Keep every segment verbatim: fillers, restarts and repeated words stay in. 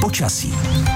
Počasí.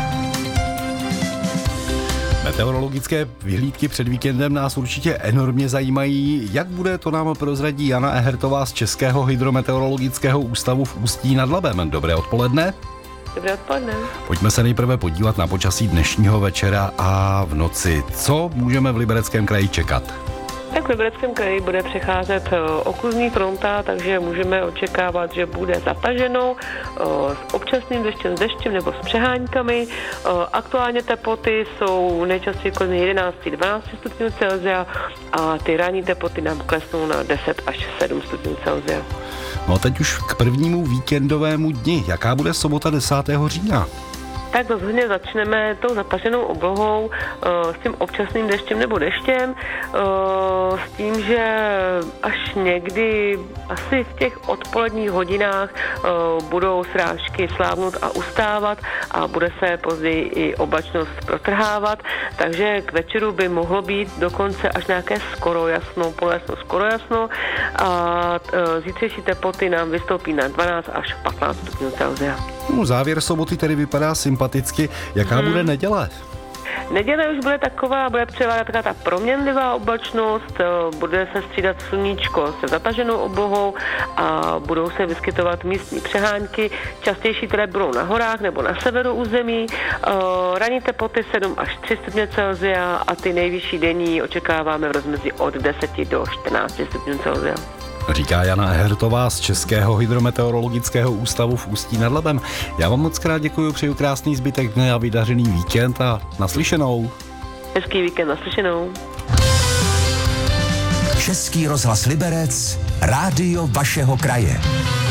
Meteorologické vyhlídky před víkendem nás určitě enormně zajímají. Jak bude, to nám prozradí Jana Ehertová z Českého hydrometeorologického ústavu v Ústí nad Labem. Dobré odpoledne. Dobré odpoledne. Pojďme se nejprve podívat na počasí dnešního večera a v noci. Co můžeme v Libereckém kraji čekat? Tak v Libereckém kraji bude přecházet okluzní fronta, takže můžeme očekávat, že bude zataženo s občasným deštěm, s deštěm nebo s přeháňkami. Aktuálně teploty jsou nejčastěji kolem jedenáct až dvanáct stupňů Celsia a ty ranní teploty nám klesnou na deset až sedm stupňů Celsia. No a teď už k prvnímu víkendovému dni. Jaká bude sobota desátého října? Tak rozhodně začneme tou zataženou oblohou s tím občasným deštěm nebo deštěm, s tím, že až někdy asi v těch odpoledních hodinách budou srážky slábnout a ustávat a bude se později i oblačnost protrhávat, takže k večeru by mohlo být dokonce až nějaké skoro jasno, polojasno, skoro jasno a zítřejší teploty nám vystoupí na dvanáct až patnáct stupňů Celsia. No, závěr soboty tedy vypadá sympaticky. Jaká hmm. bude neděle? Neděle už bude taková, bude převádět taková ta proměnlivá oblačnost, bude se střídat sluníčko se zataženou oblohou a budou se vyskytovat místní přehánky. Častější které budou na horách nebo na severu území. Ranní teploty sedm až tři stupně Celsia a ty nejvyšší denní očekáváme v rozmezí od deset do čtrnácti stupňů Celsia. Říká Jana Ehertová z Českého hydrometeorologického ústavu v Ústí nad Labem. Já vám moc krát děkuji, přeju krásný zbytek dne a vydařený víkend a naslyšenou. Hezký víkend, naslyšenou. Český rozhlas Liberec, rádio vašeho kraje.